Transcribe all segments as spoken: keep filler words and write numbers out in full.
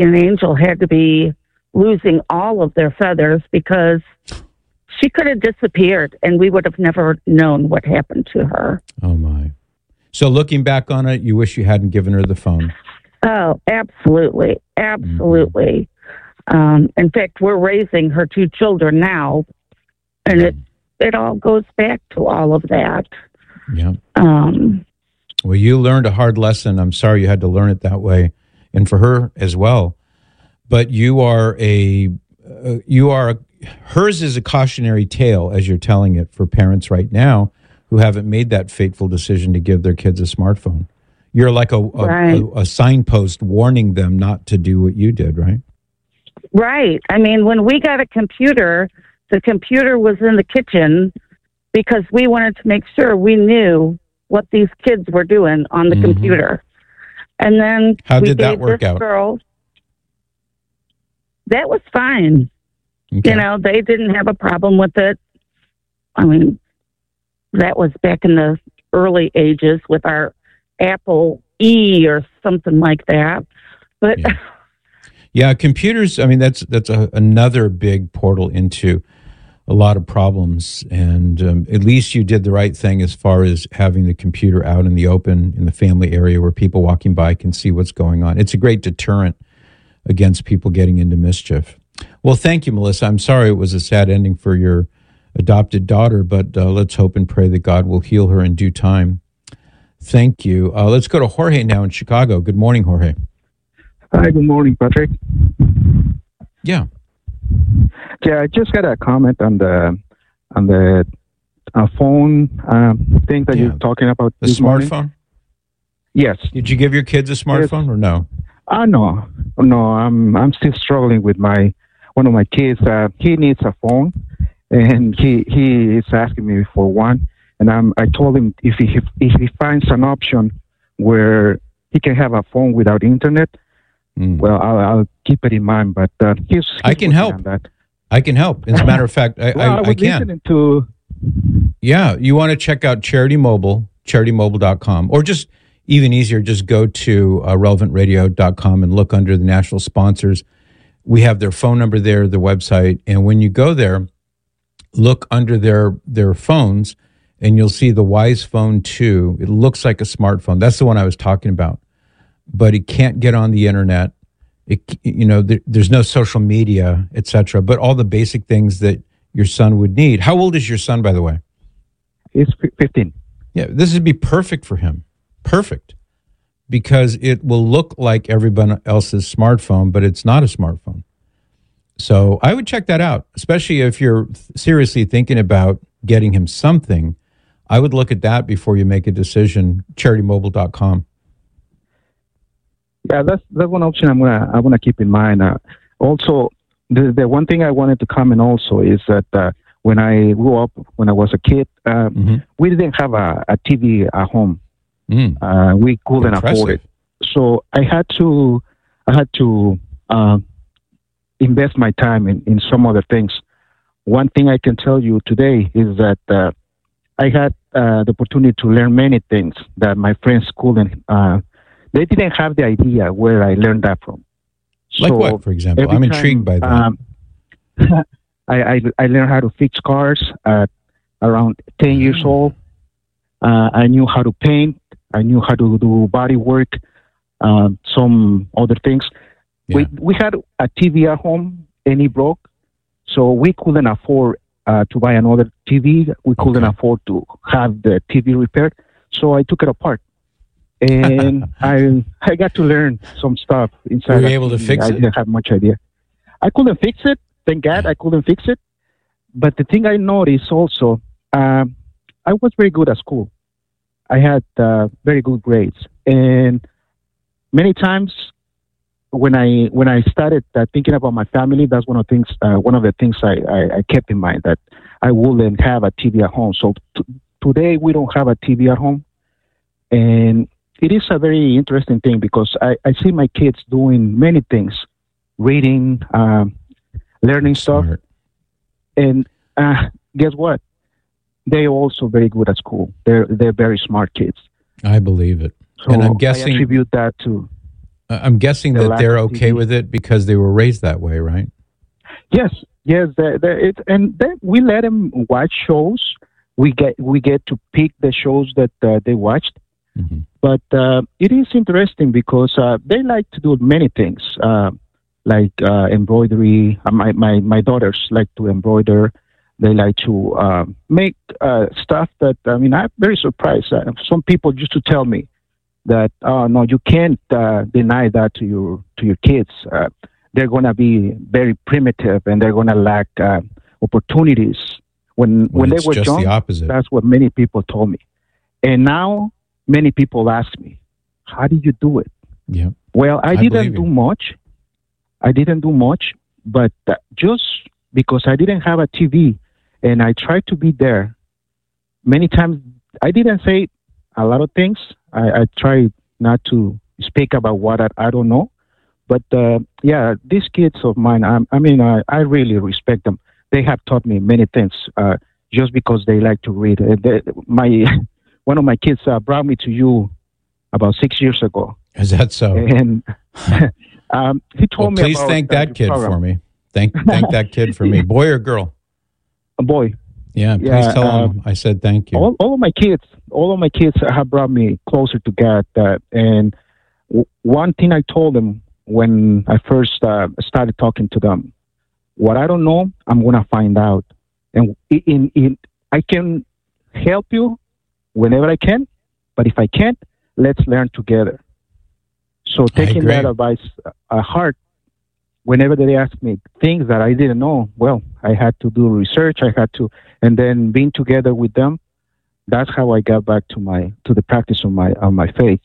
guardian angel had to be losing all of their feathers because she could have disappeared and we would have never known what happened to her. Oh, my. So looking back on it, you wish you hadn't given her the phone. Oh, absolutely. Absolutely. Mm-hmm. Um, in fact, we're raising her two children now, and it, it all goes back to all of that. Yeah. Um, well, you learned a hard lesson. I'm sorry you had to learn it that way, and for her as well. But you are a, uh, you are, a, hers is a cautionary tale, as you're telling it, for parents right now who haven't made that fateful decision to give their kids a smartphone. You're like a, a, right. a, a signpost warning them not to do what you did, right? Right. I mean, when we got a computer, the computer was in the kitchen because we wanted to make sure we knew what these kids were doing on the mm-hmm. computer. And then how we did that gave work this out? Girl, that was fine. Okay. You know, they didn't have a problem with it. I mean, that was back in the early ages with our Apple E or something like that. But yeah, yeah computers, I mean, that's that's a, another big portal into a lot of problems. And um, at least you did the right thing as far as having the computer out in the open in the family area where people walking by can see what's going on. It's a great deterrent against people getting into mischief. Well, thank you, Melissa. I'm sorry it was a sad ending for your adopted daughter, but uh, let's hope and pray that God will heal her in due time. Thank you. Uh, let's go to Jorge now in Chicago. Good morning, Jorge. Hi, good morning, Patrick. Yeah. Yeah, I just got a comment on the on the uh, phone um, thing that yeah. you're talking about. The smartphone? Morning. Yes. Did you give your kids a smartphone yes. or no? Uh, no. No, I'm I'm still struggling with my one of my kids. Uh, he needs a phone, and he he is asking me for one. And I'm, I told him if he if he finds an option where he can have a phone without internet, mm. well, I'll, I'll keep it in mind. But uh, he's, he's I can help. On that. I can help. As a matter of fact, I, well, I, I, was I can. Listening to... Yeah, you want to check out Charity Mobile, charity mobile dot com, or just even easier, just go to uh, relevant radio dot com and look under the national sponsors. We have their phone number there, their website, and when you go there, look under their their phones. And you'll see the Wise Phone two. It looks like a smartphone. That's the one I was talking about. But it can't get on the internet. It, you know, there, there's no social media, et cetera. But all the basic things that your son would need. How old is your son, by the way? He's fifteen. Yeah, this would be perfect for him. Perfect. Because it will look like everyone else's smartphone, but it's not a smartphone. So I would check that out, especially if you're seriously thinking about getting him something. I would look at that before you make a decision. charity mobile dot com. Yeah, that's that's one option I'm gonna I wanna keep in mind. Uh, also, the the one thing I wanted to comment also is that uh, when I grew up, when I was a kid, uh, mm-hmm. we didn't have a, a T V at home. Mm. Uh, we couldn't Impressive. afford it, so I had to I had to uh, invest my time in, in some other things. One thing I can tell you today is that uh, I had uh, the opportunity to learn many things that my friends couldn't. Uh, they didn't have the idea where I learned that from. Like so what, for example? I'm time, intrigued by that. Um, I, I, I learned how to fix cars at around ten mm. years old. Uh, I knew how to paint. I knew how to do body work, uh, some other things. Yeah. We we had a T V at home, and it broke. So we couldn't afford uh, to buy another T V. We couldn't okay. afford to have the T V repaired. So I took it apart, and I I got to learn some stuff inside. Were you able to fix I it? I didn't have much idea. I couldn't fix it. Thank God I couldn't fix it. But the thing I noticed also, um, I was very good at school. I had uh, very good grades, and many times when I when I started uh, thinking about my family, that's one of the things. Uh, one of the things I, I, I kept in mind, that I wouldn't have a T V at home. So t- today we don't have a T V at home, and it is a very interesting thing because I, I see my kids doing many things, reading, um, learning Smart. stuff, and uh, guess what? They're also very good at school. They're they're very smart kids. I believe it, So and I'm guessing I attribute that to. I'm guessing The that lack they're of okay T V. with it because they were raised that way, right? Yes, yes. The, the, it, and then we let them watch shows. We get we get to pick the shows that uh, they watched. Mm-hmm. But uh, it is interesting because uh, they like to do many things, uh, like uh, embroidery. Uh, my, my my daughters like to embroider. They like to uh, make uh, stuff that I mean. I'm very surprised. Uh, some people used to tell me that, oh no, you can't uh, deny that to your to your kids. Uh, they're gonna be very primitive and they're gonna lack uh, opportunities. When Well, when they it's were just young, the opposite. that's what many people told me. And now many people ask me, "How did you do it?" Yeah. Well, I, I didn't believe do you. much. I didn't do much, but uh, just because I didn't have a T V and I tried to be there. Many times I didn't say a lot of things. I, I tried not to speak about what I, I don't know. But uh, yeah, these kids of mine, I, I mean, I, I really respect them. They have taught me many things uh, just because they like to read. Uh, they, my one of my kids uh, brought me to you about six years ago, Is that so? and um, he Well, told me please about thank uh, that your kid program. for me. Thank thank that kid for me. Boy or girl? A boy. Yeah, please Yeah, tell uh, him I said thank you. All, all of my kids, all of my kids have brought me closer to God. Uh, and w- one thing I told them when I first uh, started talking to them, what I don't know, I'm gonna find out, and in, in, in I can help you whenever I can, but if I can't, let's learn together. So taking agree. that advice at heart, whenever they ask me things that I didn't know, well, I had to do research. I had to, and then being together with them, that's how I got back to my to the practice of my of my faith.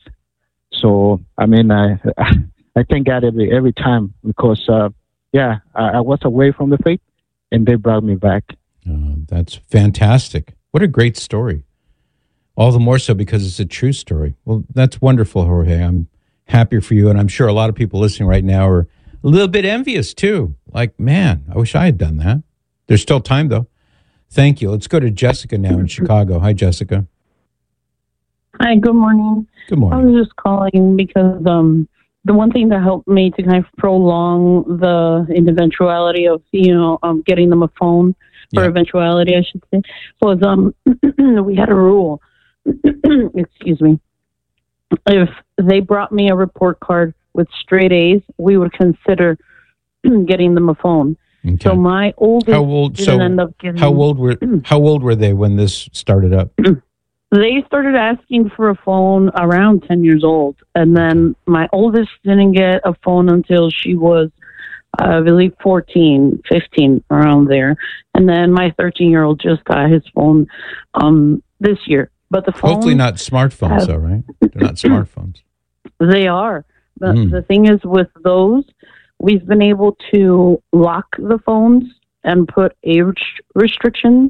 So I mean, I I thank God every every time because uh, yeah, I, I was away from the faith, and they brought me back. Uh, that's fantastic. What a great story. All the more so because it's a true story. Well, that's wonderful, Jorge. I'm happy for you, and I'm sure a lot of people listening right now are a little bit envious too. Like, man, I wish I had done that. There's still time, though. Thank you. Let's go to Jessica now in Chicago. Hi, Jessica. Hi, good morning. Good I morning. was just calling because um, the one thing that helped me to kind of prolong the eventuality of, you know, um, getting them a phone, or Yeah. eventuality, I should say, was um, we had a rule. Excuse me. If they brought me a report card with straight A's, we would consider getting them a phone. Okay. So my oldest How old? didn't So end up getting. how old were how old were they when this started up? They started asking for a phone around ten years old. And then my oldest didn't get a phone until she was, uh, I believe, fourteen, fifteen, around there. And then my thirteen-year-old just got his phone um, this year. But the phone, Hopefully not smartphones, have- though, right? They're not smartphones. they are. But Mm. the thing is, with those, we've been able to lock the phones and put age restrictions,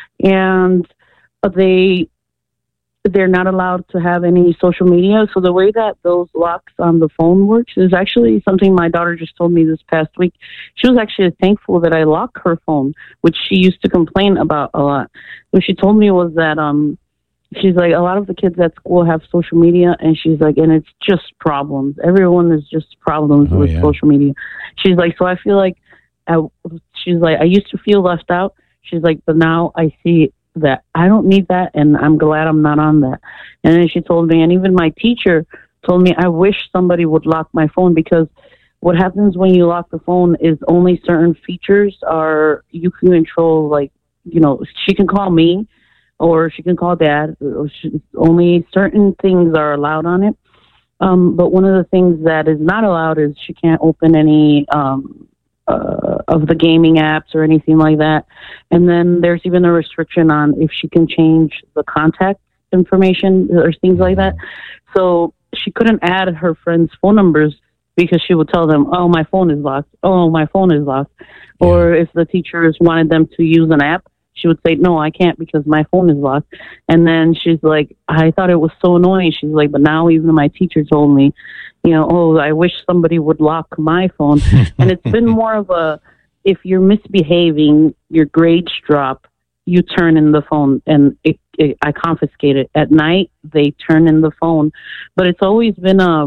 and they they're not allowed to have any social media. So the way that those locks on the phone works is actually something my daughter just told me this past week. She was actually thankful that I lock her phone, which she used to complain about a lot. What she told me was that um she's like, a lot of the kids at school have social media, and she's like, and it's just problems. Everyone is just problems Oh, with yeah. social media. She's like, so I feel like, I, she's like, I used to feel left out. She's like, but now I see that I don't need that, and I'm glad I'm not on that. And then she told me, and even my teacher told me, I wish somebody would lock my phone, because what happens when you lock the phone is only certain features are, you can control, like, you know, she can call me, or she can call dad. Or she, only certain things are allowed on it. Um, but one of the things that is not allowed is she can't open any um, uh, of the gaming apps or anything like that. And then there's even a restriction on if she can change the contact information or things like that. So she couldn't add her friends' phone numbers because she would tell them, oh, my phone is locked. Oh, my phone is locked. Yeah. Or if the teachers wanted them to use an app, she would say, no, I can't because my phone is locked. And then she's like, I thought it was so annoying. She's like, but now even my teacher told me, you know, oh, I wish somebody would lock my phone. And it's been more of a, if you're misbehaving, your grades drop, you turn in the phone, and it, it, I confiscate it. At night, they turn in the phone. But it's always been um,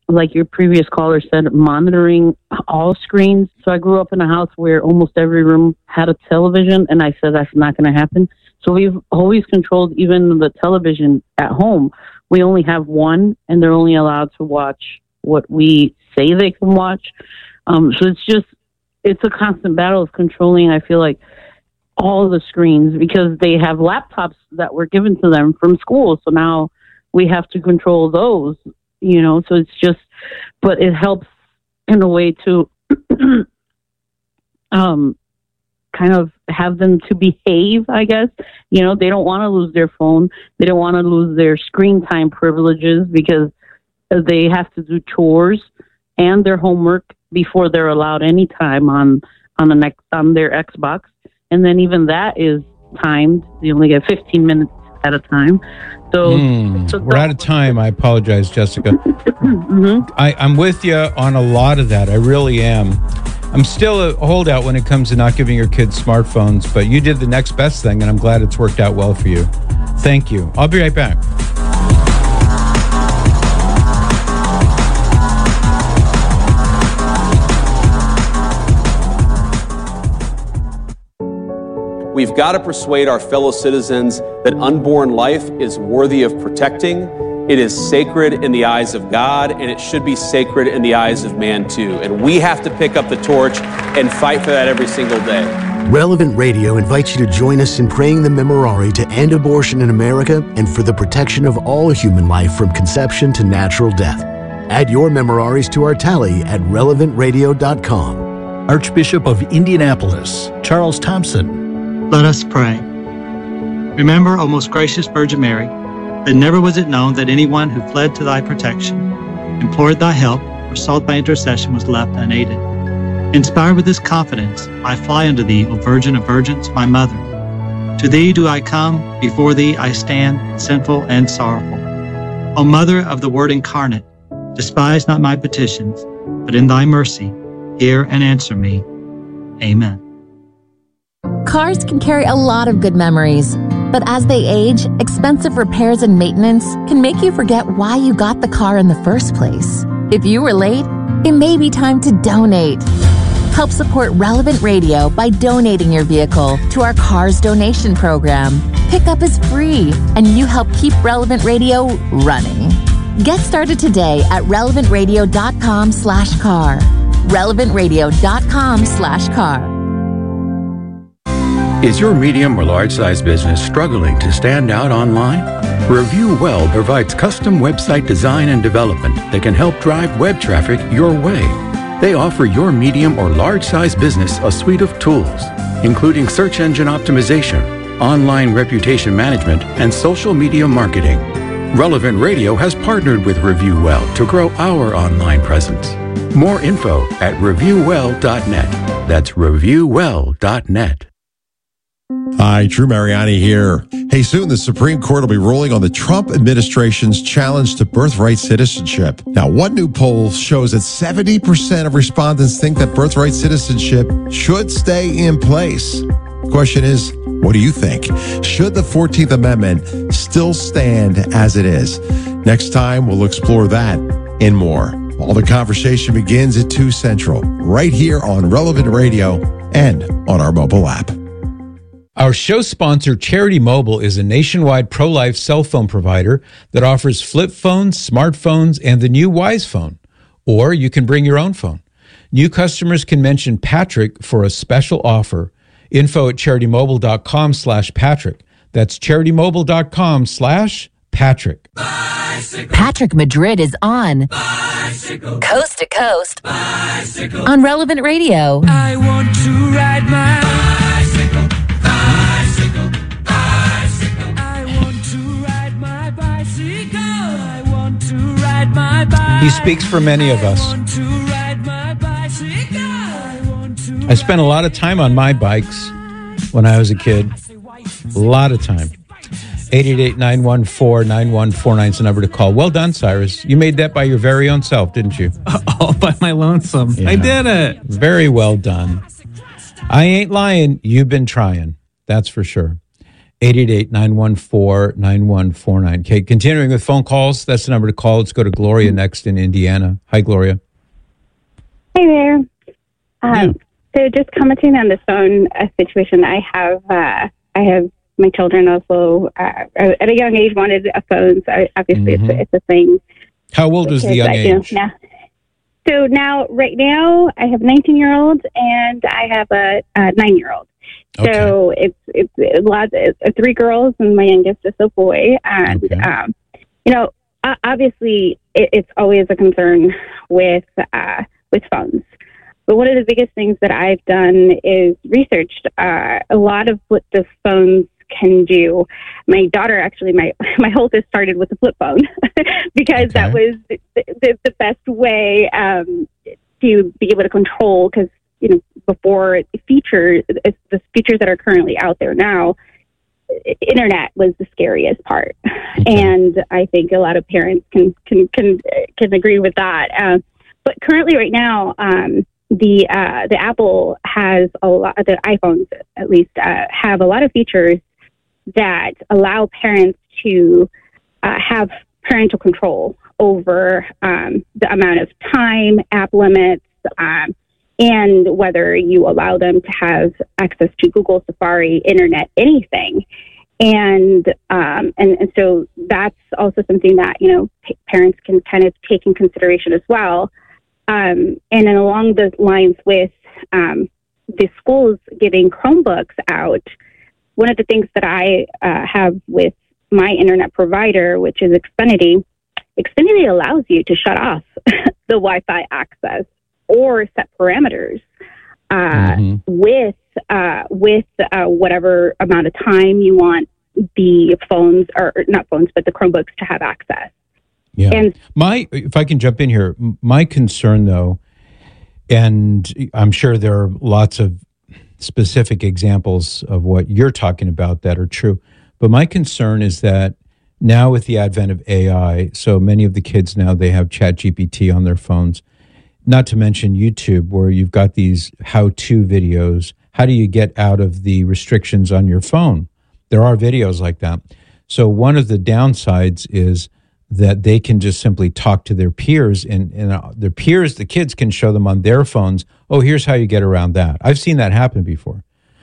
like your previous caller said, monitoring all screens. So I grew up in a house where almost every room had a television, and I said that's not going to happen. So we've always controlled even the television at home. We only have one, and they're only allowed to watch what we say they can watch. Um, so it's just, it's a constant battle of controlling, I feel like, all the screens, because they have laptops that were given to them from school. So now we have to control those, you know, so it's just, but it helps in a way to um, kind of have them to behave, I guess. You know, they don't want to lose their phone. They don't want to lose their screen time privileges because they have to do chores and their homework before they're allowed any time on, on, the next, on their Xbox. And then even that is timed. They only get fifteen minutes at a time. So, mm, so we're out of time. I apologize, Jessica. mm-hmm. I, I'm with you on a lot of that. I really am. I'm still a holdout when it comes to not giving your kids smartphones, but you did the next best thing, and I'm glad it's worked out well for you. Thank you. I'll be right back. We've got to persuade our fellow citizens that unborn life is worthy of protecting. It is sacred in the eyes of God, and it should be sacred in the eyes of man too. And we have to pick up the torch and fight for that every single day. Relevant Radio invites you to join us in praying the Memorare to end abortion in America and for the protection of all human life from conception to natural death. Add your Memoraries to our tally at relevant radio dot com. Archbishop of Indianapolis, Charles Thompson. Let us pray. Remember, O most gracious Virgin Mary, that never was it known that anyone who fled to thy protection, implored thy help, or sought thy intercession was left unaided. Inspired with this confidence, I fly unto thee, O Virgin of Virgins, my mother. To thee do I come, before thee I stand, sinful and sorrowful. O Mother of the Word incarnate, despise not my petitions, but in thy mercy, hear and answer me. Amen. Cars can carry a lot of good memories, but as they age, expensive repairs and maintenance can make you forget why you got the car in the first place. If you were late, it may be time to donate. Help support Relevant Radio by donating your vehicle to our Cars Donation Program. Pickup is free, and you help keep Relevant Radio running. Get started today at relevant radio dot com slash car. relevant radio dot com slash car. Is your medium or large-size business struggling to stand out online? Review Well provides custom website design and development that can help drive web traffic your way. They offer your medium or large-size business a suite of tools, including search engine optimization, online reputation management, and social media marketing. Relevant Radio has partnered with Review Well to grow our online presence. More info at review well dot net. That's review well dot net. Hi, Drew Mariani here. Hey, soon the Supreme Court will be ruling on the Trump administration's challenge to birthright citizenship. Now, one new poll shows that seventy percent of respondents think that birthright citizenship should stay in place. The question is, what do you think? Should the fourteenth Amendment still stand as it is? Next time, we'll explore that and more. All the conversation begins at two Central, right here on Relevant Radio and on our mobile app. Our show sponsor, Charity Mobile, is a nationwide pro-life cell phone provider that offers flip phones, smartphones, and the new Wise Phone. Or you can bring your own phone. New customers can mention Patrick for a special offer. Info at charitymobile.com slash Patrick. That's charitymobile.com slash Patrick. Bicycle. Patrick Madrid is on Bicycle. Coast to Coast Bicycle. On Relevant Radio. I want to ride my bicycle. He speaks for many of us. I spent a lot of time on my bikes when I was a kid. A lot of time. eight eight eight, nine one four, nine one four nine is the number to call. Well done, Cyrus. You made that by your very own self, didn't you? All by my lonesome. Yeah. I did it. Very well done. I ain't lying. You've been trying. That's for sure. eight eight eight, nine one four, nine one four nine. Okay, continuing with phone calls, that's the number to call. Let's go to Gloria next in Indiana. Hi, Gloria. Hey there. Um, so just commenting on the phone uh, situation, I have uh, I have my children also uh, at a young age wanted a phone, so obviously Mhm. it's, a, it's a thing. How old is the Kids, young I- you know, age? now, so now, right now, I have a nineteen-year-old and I have a, a nine-year-old. So it's it's a lot. It's three girls and my youngest is a boy. And um, you know, o- obviously, it, it's always a concern with uh, with phones. But one of the biggest things that I've done is researched uh, a lot of what the phones can do. My daughter, actually, my my oldest started with a flip phone because that was the, the, the best way um, to be able to control. Because you know, before features, the features that are currently out there now, internet was the scariest part, and I think a lot of parents can can can can agree with that. Uh, but currently, right now, um, the uh, the Apple has a lot. The iPhones, at least, uh, have a lot of features that allow parents to uh, have parental control over um, the amount of time, app limits, um, and whether you allow them to have access to Google, Safari, Internet, anything. And um, and, and so that's also something that, you know, p- parents can kind of take in consideration as well. Um, and then along the lines with um, the schools giving Chromebooks out, one of the things that I uh, have with my internet provider, which is Xfinity, Xfinity allows you to shut off the Wi-Fi access or set parameters uh, Mm-hmm. with uh, with uh, whatever amount of time you want the phones, or or not phones, but the Chromebooks to have access. Yeah. And my, if I can jump in here, m- my concern though, and I'm sure there are lots of specific examples of what you're talking about that are true, but my concern is that now with the advent of A I, so many of the kids now, they have ChatGPT on their phones, not to mention YouTube, where you've got these how-to videos. How do you get out of the restrictions on your phone? There are videos like that. So one of the downsides is that they can just simply talk to their peers, and, and uh, their peers, the kids, can show them on their phones, oh, here's how you get around that. I've seen that happen before.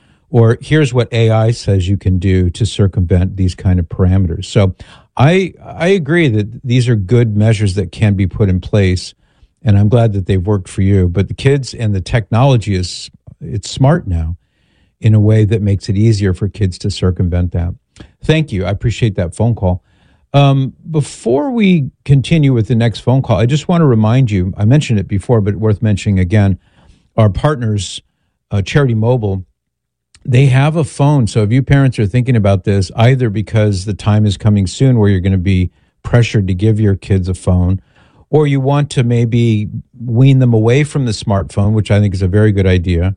Or here's what A I says you can do to circumvent these kind of parameters. So I I agree that these are good measures that can be put in place, and I'm glad that they've worked for you. But the kids and the technology is, it's smart now in a way that makes it easier for kids to circumvent that. Thank you. I appreciate that phone call. Um, before we continue with the next phone call, I just want to remind you, I mentioned it before, but worth mentioning again, our partners, uh, Charity Mobile, they have a phone. So if you parents are thinking about this, either because the time is coming soon where you're going to be pressured to give your kids a phone, or you want to maybe wean them away from the smartphone, which I think is a very good idea,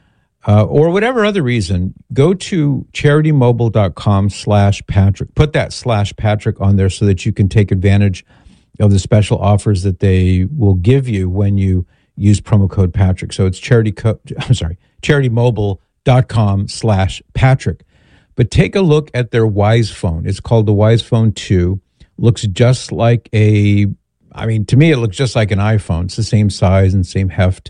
uh, or whatever other reason, go to charitymobile.com slash Patrick. Put that slash Patrick on there so that you can take advantage of the special offers that they will give you when you use promo code Patrick. So it's charity co- I'm sorry, charitymobile.com slash Patrick. But take a look at their Wise Phone. It's called the Wise Phone two. Looks just like a, I mean, to me, it looks just like an iPhone. It's the same size and same heft.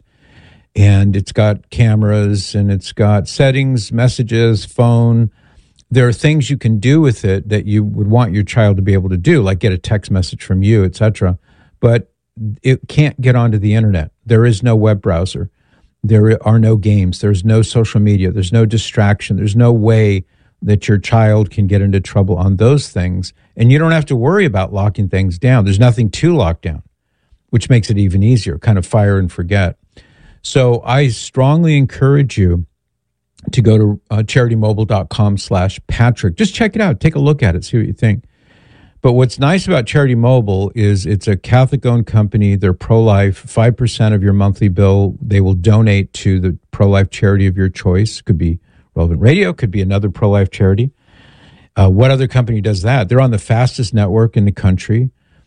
And it's got cameras and it's got settings, messages, phone. There are things you can do with it that you would want your child to be able to do, like get a text message from you, et cetera. But it can't get onto the internet. There is no web browser. There are no games. There's no social media. There's no distraction. There's no way that your child can get into trouble on those things. And you don't have to worry about locking things down. There's nothing to lock down, which makes it even easier, kind of fire and forget. So I strongly encourage you to go to uh, charitymobile.com slash Patrick. Just check it out. Take a look at it. See what you think. But what's nice about Charity Mobile is it's a Catholic-owned company. They're pro-life. five percent of your monthly bill, they will donate to the pro-life charity of your choice. Could be Relevant Radio. Could be another pro-life charity. Uh, what other company does that? They're on the fastest network in the country.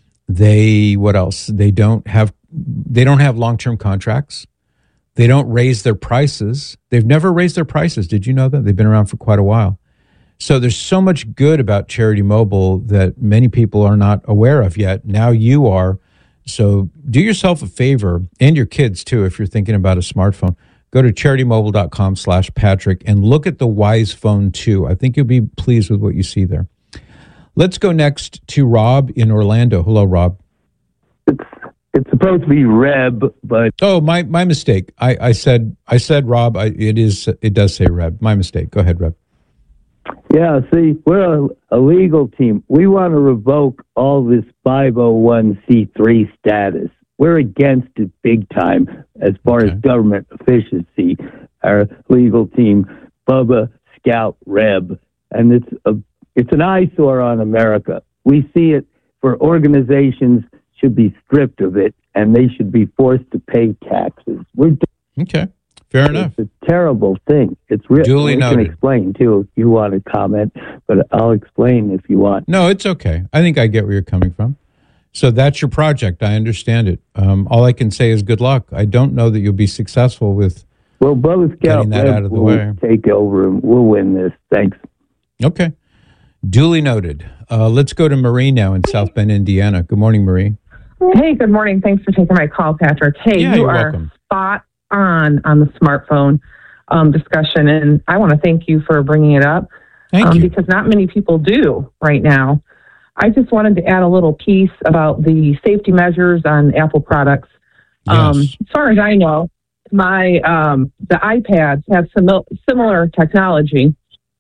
They, what else? They don't have, they don't have long-term contracts. They don't raise their prices. They've never raised their prices. Did you know that? They've been around for quite a while. So there's so much good about Charity Mobile that many people are not aware of yet. Now you are. So do yourself a favor, and your kids too, if you're thinking about a smartphone. Go to charity-mobile.com slash Patrick and look at the Wise Phone two. I think you'll be pleased with what you see there. Let's go next to Rob in Orlando. Hello, Rob. It's it's supposed to be Reb, but oh, my my mistake. I, I said I said Rob. I, it is it does say Reb. My mistake. Go ahead, Reb. Yeah, see, we're a, a legal team. We want to revoke all this five oh one c three status. We're against it big time as far okay. as government efficiency. Our legal team, Bubba, Scout, Reb, and it's a it's an eyesore on America. We see it for organizations should be stripped of it, and they should be forced to pay taxes. We're okay. Fair enough. It's a terrible thing. It's really. Duly noted. I can explain too if you want to comment, but I'll explain if you want. No, it's okay. I think I get where you're coming from. So that's your project. I understand it. Um, all I can say is good luck. I don't know that you'll be successful with well, Bubba Scout getting that Red out of the will way. Take over and we'll win this. Thanks. Okay. Duly noted. Uh, let's go to Marie now in South Bend, Indiana. Good morning, Marie. Hey, good morning. Thanks for taking my call, Patrick. Hey, yeah, you you're are welcome. Spot on on the smartphone um, discussion, and I want to thank you for bringing it up Thank um, you. because not many people do right now. I just wanted to add a little piece about the safety measures on Apple products. Um, Yes. as far as I know, my um, the iPads have simil- similar technology,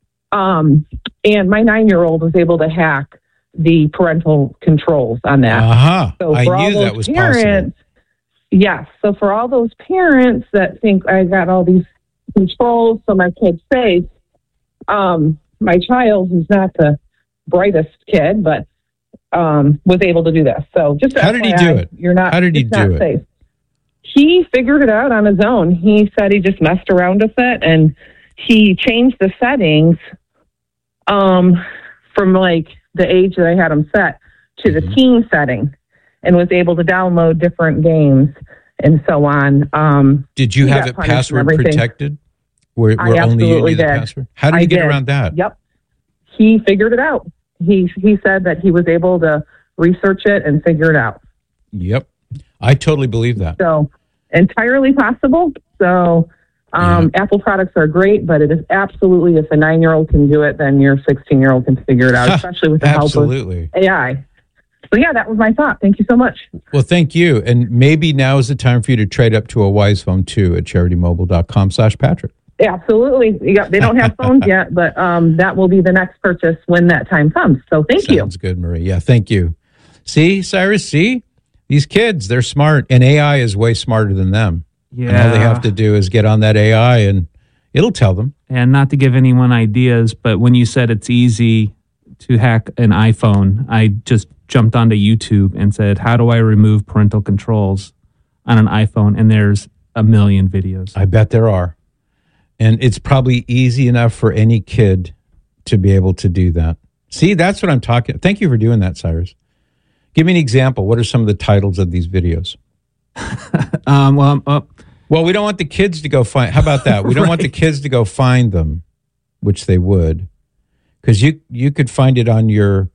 um, and my nine-year-old was able to hack the parental controls on that. Uh-huh. So I for all knew that those was parents, yes. So for all those parents that think I got all these controls so my kid's safe, um, my child, who's not the brightest kid, but um, was able to do this. So just How did he F Y I, do it? You're not. How did he it's not do it? safe. He figured it out on his own. He said he just messed around with it, and he changed the settings um, from like the age that I had him set to the teen setting, and was able to download different games and so on. Um, Did you he have got it punished and password everything. protected? Where, I where only you absolutely knew the did. password? How did I you get did. around that? Yep. He figured it out. He he said that he was able to research it and figure it out. Yep. I totally believe that. So entirely possible. So um, Apple products are great, but it is absolutely, if a nine-year-old can do it, then your sixteen-year-old can figure it out, especially with the Absolutely. help of A I. So yeah, that was my thought. Thank you so much. Well, thank you. And maybe now is the time for you to trade up to a Wise Phone two at charity-mobile.com slash Patrick. Absolutely. You got, they don't have phones yet, but um, that will be the next purchase when that time comes. So thank you. Sounds good, Marie. Yeah, thank you. See, Cyrus, see? These kids, they're smart, and A I is way smarter than them. Yeah. And all they have to do is get on that A I, and it'll tell them. And not to give anyone ideas, but when you said it's easy to hack an iPhone, I just jumped onto YouTube and said, how do I remove parental controls on an iPhone? And there's a million videos. I bet there are. And it's probably easy enough for any kid to be able to do that. See, that's what I'm talking. Thank you for doing that, Cyrus. Give me an example. What are some of the titles of these videos? um, well, uh, well, we don't want the kids to go find. How about that? We don't right. want the kids to go find them, which they would, because you you could find it on your.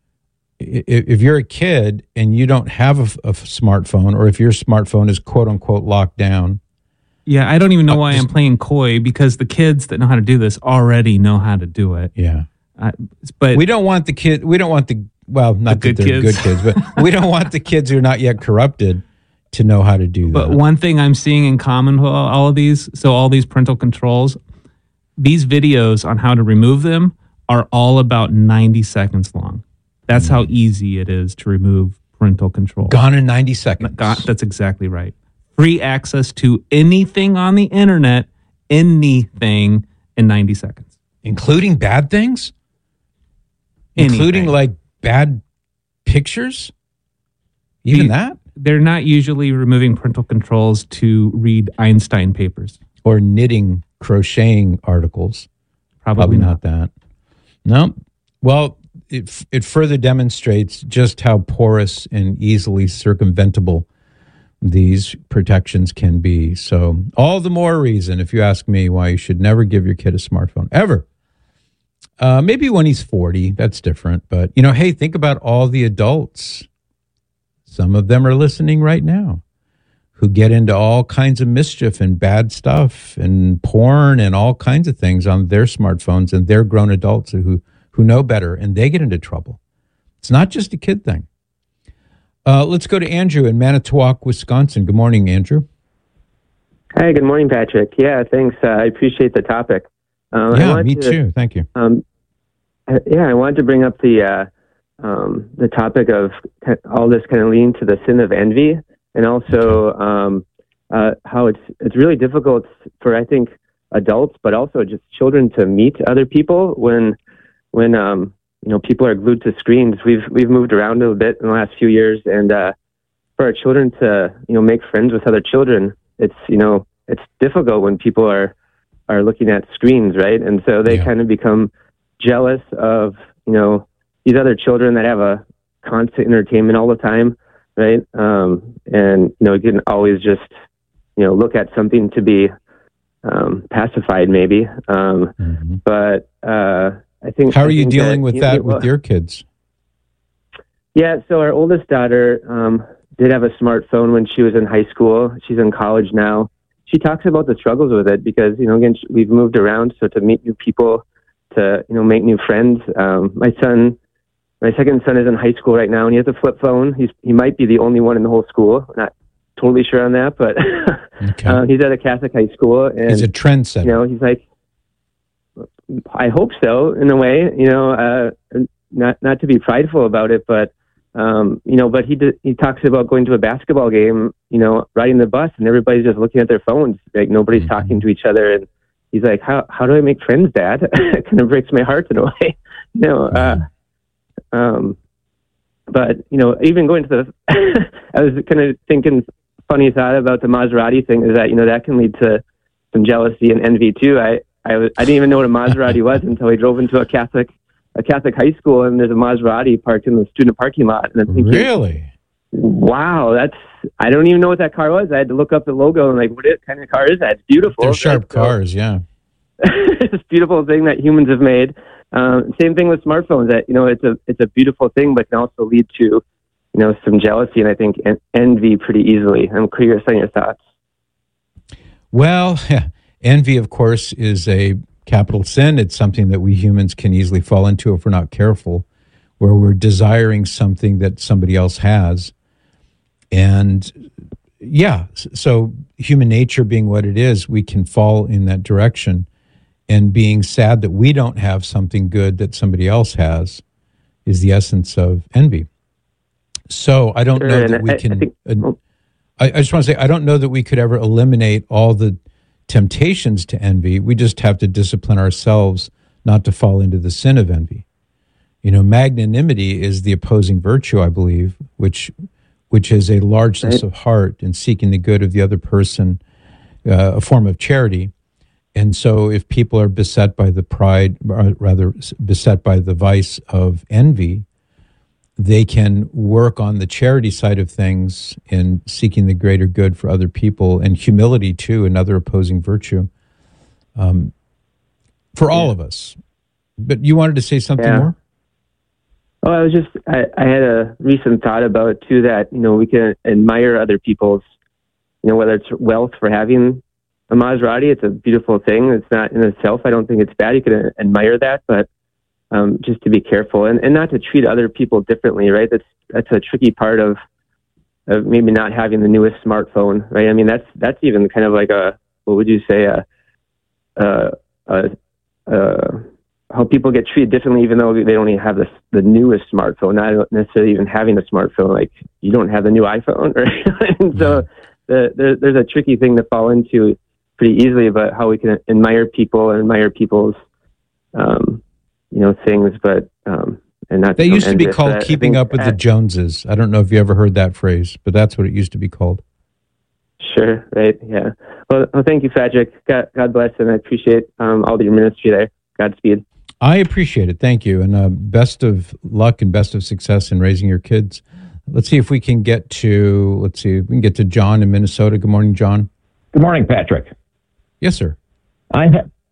If you're a kid and you don't have a, a smartphone, or if your smartphone is quote unquote locked down. Yeah, I don't even know why I'm playing coy, because the kids that know how to do this already know how to do it. Yeah, uh, but we don't want the kid. We don't want the well, not the that good they're kids. good kids, but we don't want the kids who are not yet corrupted to know how to do but that. But one thing I'm seeing in common with all of these, so all these parental controls, these videos on how to remove them are all about ninety seconds long. That's mm. how easy it is to remove parental control. Gone in ninety seconds. God, that's exactly right. Free access to anything on the internet, anything in ninety seconds. Including bad things? Anything. Including like bad pictures? Even you, that? They're not usually removing parental controls to read Einstein papers. Or knitting, crocheting articles. Probably, Probably not. not that. No. Well, it, it further demonstrates just how porous and easily circumventable these protections can be. So all the more reason, if you ask me, why you should never give your kid a smartphone, ever. Uh, maybe when he's forty, that's different. But, you know, hey, think about all the adults. Some of them are listening right now who get into all kinds of mischief and bad stuff and porn and all kinds of things on their smartphones, and they're grown adults who, who know better, and they get into trouble. It's not just a kid thing. Uh, let's go to Andrew in Manitowoc, Wisconsin. Good morning, Andrew. Hi, good morning, Patrick. Yeah, thanks. Uh, I appreciate the topic. Um, yeah, me to, too. Thank you. Um, yeah, I wanted to bring up the uh, um, the topic of all this kind of leading to the sin of envy, and also um, uh, how it's it's really difficult for, I think, adults, but also just children to meet other people when when um, you know people are glued to screens. We've we've moved around a little bit in the last few years, and uh, for our children to you know make friends with other children, it's you know it's difficult when people are are looking at screens, right? And so they yeah. kind of become jealous of, you know, these other children that have a constant entertainment all the time, right? Um, and, you know, you can always just, you know, look at something to be um, pacified maybe. Um, mm-hmm. But uh, I think... How are I you think dealing that, with you that know, with well, your kids? Yeah, so our oldest daughter um, did have a smartphone when she was in high school. She's in college now. She talks about the struggles with it because, you know, again, we've moved around. So to meet new people, to, you know, make new friends. Um, my son, my second son is in high school right now and he has a flip phone. He's, he might be the only one in the whole school. I'm not totally sure on that, but okay. uh, he's at a Catholic high school. And, he's a trendsetter. You know, he's like, I hope so in a way, you know, uh, not, not to be prideful about it, but Um, you know, but he d- he talks about going to a basketball game, you know, riding the bus, and everybody's just looking at their phones, like nobody's mm-hmm. talking to each other. And he's like, "How how do I make friends, Dad?" It kind of breaks my heart in a way, you know. Uh, um, but you know, even going to the, I was kind of thinking, funny thought about the Maserati thing is that you know that can lead to some jealousy and envy too. I I, was, I didn't even know what a Maserati was until I drove into a Catholic. a Catholic high school, and there's a Maserati parked in the student parking lot. And I'm thinking, really? Wow, that's, I don't even know what that car was. I had to look up the logo and like, what kind of car is that? It's beautiful. They're sharp right? cars, so, yeah. It's this beautiful thing that humans have made. Um, same thing with smartphones that, you know, it's a, it's a beautiful thing, but can also lead to, you know, some jealousy and I think en- envy pretty easily. I'm curious on your thoughts. Well, yeah. Envy, of course, is a capital sin. It's something that we humans can easily fall into if we're not careful, where we're desiring something that somebody else has. And yeah, so human nature being what it is, we can fall in that direction. And being sad that we don't have something good that somebody else has is the essence of envy. So I don't sure, know that we I, can... I, think, oh. I, I just want to say, I don't know that we could ever eliminate all the temptations to envy. We just have to discipline ourselves not to fall into the sin of envy. You know, magnanimity is the opposing virtue, I believe, which which is a largeness right. of heart and seeking the good of the other person, uh, a form of charity. And so if people are beset by the pride, or rather beset by the vice of envy, they can work on the charity side of things in seeking the greater good for other people, and humility too, another opposing virtue, um, for all yeah. of us. But you wanted to say something yeah. more? Oh, I was just, I, I had a recent thought about too that, you know, we can admire other people's, you know, whether it's wealth for having a Maserati, it's a beautiful thing. It's not in itself, I don't think it's bad. You can admire that, but Um, just to be careful and, and not to treat other people differently, right? That's that's a tricky part of of maybe not having the newest smartphone, right? I mean, that's that's even kind of like a, what would you say, a, a, a, a how people get treated differently, even though they don't even have the the newest smartphone, not necessarily even having a smartphone. Like you don't have the new iPhone, right? And so the, the, there's a tricky thing to fall into pretty easily about how we can admire people and admire people's. Um, you know, things, but, um, and not. That used to be called keeping up with the Joneses. I don't know if you ever heard that phrase, but that's what it used to be called. Sure. Right. Yeah. Well, well thank you, Patrick. God, God bless. And I appreciate, um, all of your ministry there. Godspeed. I appreciate it. Thank you. And, uh, best of luck and best of success in raising your kids. Let's see if we can get to, let's see, we can get to John in Minnesota. Good morning, John. Good morning, Patrick. Yes, sir. I have,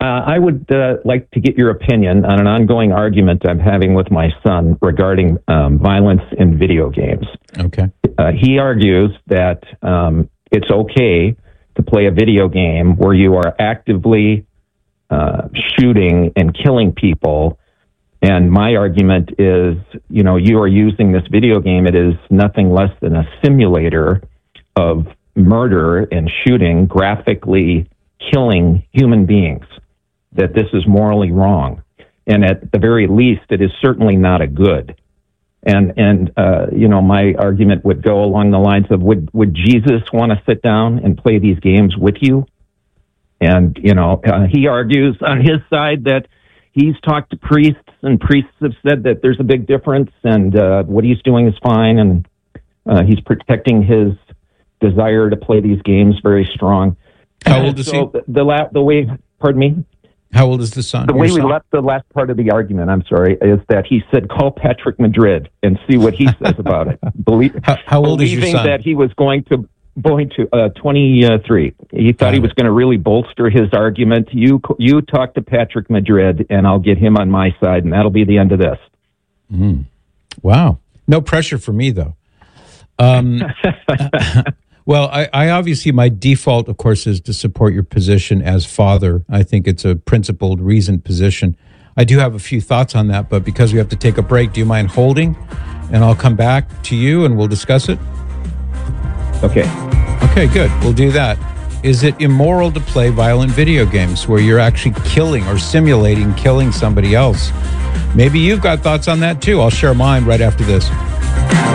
Uh, I would uh, like to get your opinion on an ongoing argument I'm having with my son regarding um, violence in video games. Okay. Uh, he argues that um, it's okay to play a video game where you are actively uh, shooting and killing people. And my argument is, you know, you are using this video game. It is nothing less than a simulator of murder and shooting, graphically killing human beings. That this is morally wrong, and at the very least, it is certainly not a good. And and uh, you know, my argument would go along the lines of: Would would Jesus want to sit down and play these games with you? And you know, uh, he argues on his side that he's talked to priests, and priests have said that there's a big difference, and uh, what he's doing is fine, and uh, he's protecting his desire to play these games very strong. How old is so he? The, the, la- the way, pardon me? How old is the son? The way Your we son? left the last part of the argument, I'm sorry, is that he said, call Patrick Madrid and see what he says about it. Believe, how, how old is your believing son? that he was going to, going to uh, twenty-three. He thought he was going to really bolster his argument. You, you talk to Patrick Madrid, and I'll get him on my side, and that'll be the end of this. Mm. Wow. No pressure for me, though. Um, well, I, I obviously, my default, of course, is to support your position as father. I think it's a principled, reasoned position. I do have a few thoughts on that, but because we have to take a break, do you mind holding? And I'll come back to you and we'll discuss it. Okay. Okay, good. We'll do that. Is it immoral to play violent video games where you're actually killing or simulating killing somebody else? Maybe you've got thoughts on that too. I'll share mine right after this.